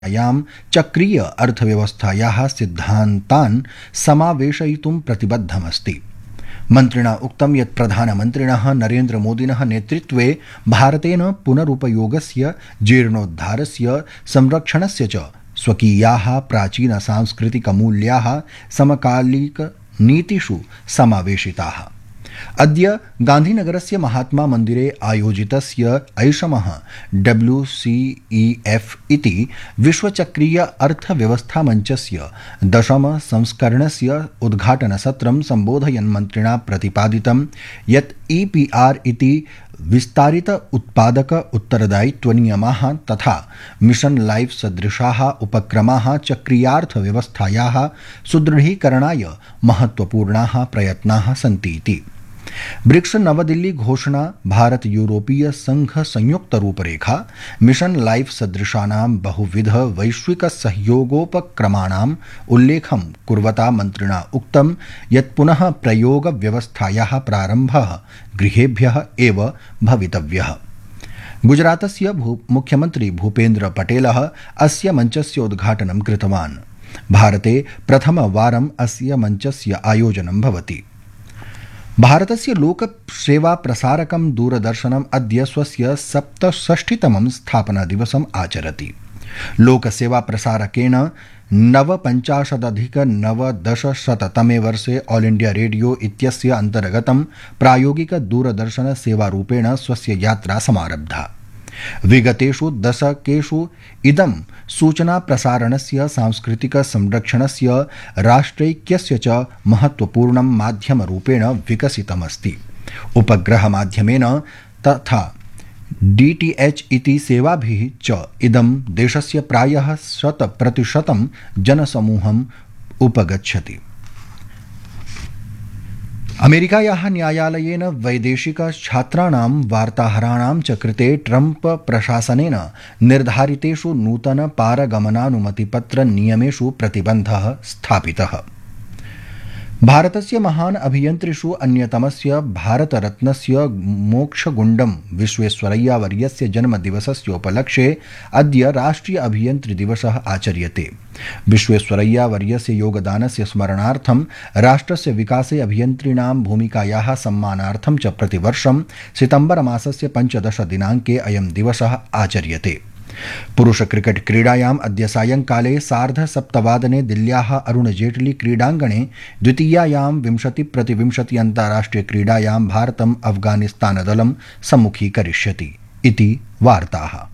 यां चक्रीय अर्थव्यवस्थायाः सिद्धान्तान् समावेशयितुं प्रतिबद्धमस्ति। मन्त्रिणा उक्तं यत् प्रधानमन्त्रिणः नरेन्द्रमोदिनः नेतृत्वे भारतेन पुनरुपयोगस्य, जीर्णोद्धारस्य, संरक्षणस्य च स्वकीयाः प्राचीनसांस्कृतिकमूल्याः समकालिकनीतिषु समावेशिताः। अद्य गान्धीनगरस्य महात्मा मन्दिरे आयोजितस्य ऐषमः WCEF इति विश्वचक्रीय अर्थव्यवस्थामञ्चस्य 10 संस्करणस्य उद्घाटनसत्रं सम्बोधयन् मन्त्रिणा प्रतिपादितं यत् EPR इति विस्तारित उत्पादक उत्तरदायित्वनियमाः तथा मिशन लाइफ सदृशाः उपक्रमाः चक्रीयार्थव्यवस्थायाः सुदृढीकरणाय महत्वपूर्णाः प्रयत्नाः सन्ति इति। ब्रिक्स नवदिल्ली घोषणा भारत यूरोपीय संघ संयुक्त रूपरेखा मिशन लाइफ सदृशानां बहुविध वैश्विक सहयोगोपक्रमाणाम् उल्लेखं कुर्वता मन्त्रिणा उक्तं यत् पुनः प्रयोग व्यवस्थायाः प्रारम्भः गृहेभ्यः एव भवितव्यः। गुजरातस्य मुख्यमन्त्री भूपेन्द्र पटेलः अस्य मञ्चस्य उद्घाटनं कृतवान्। भारते प्रथमवारम् अस्य मञ्चस्य आयोजनं भवति। भारतस्य लोकसेवाप्रसारकं दूरदर्शनम् अद्य स्वस्य 67तमं स्थापनादिवसम् आचरति। लोकसेवाप्रसारकेण 59,990तमे वर्षे ऑल इंडिया रेडियो इत्यस्य अन्तर्गतं प्रायोगिक दूरदर्शन सेवारूपेण स्वस्य यात्रा समारब्धा। विगतेषु दशकेषु इदं सूचनाप्रसारणस्य, सांस्कृतिक संरक्षणस्य, राष्ट्रैक्यस्य च महत्वपूर्णं माध्यमरूपेण विकसितमस्ति। उपग्रहमाध्यमेन तथा DTH इति सेवाभिः च इदं देशस्य प्रायः 100% जनसमूहम् उपगच्छति। अमेरिकायाः न्यायालयेन वैदेशिक छात्राणां वार्ताहराणां च कृते ट्रम्प प्रशासनेन निर्धारितेषु नूतन पारगमनानुमतिपत्र नियमेषु प्रतिबन्धः स्थापितः। भारतस्य महान् अभियन्त्रिषु अन्यतमस्य भारतरत्नस्य मोक्षगुण्डं विश्वेश्वरय्यावर्यस्य जन्मदिवसस्योपलक्ष्ये अद्य राष्ट्रिय अभियन्त्रिदिवसः आचर्यते। विश्वेश्वरय्यावर्यस्य योगदानस्य स्मरणार्थं राष्ट्रस्य विकासे अभियन्त्रिणां भूमिकायाः सम्मानार्थं च प्रतिवर्षं सितम्बरमासस्य 15 दिनाङ्के अयं दिवसः आचर्यते। पुरुष क्रिकेट क्रीडायाम् अद्य सायंकाले 7:30 दिल्ल्याः अरुण जेटली क्रीडाङ्गणे द्वितीयायां 20-20 अन्ताराष्ट्रिय क्रीडायां भारतम् अफगानिस्तानदलं सम्मुखीकरिष्यति इति वार्ताः।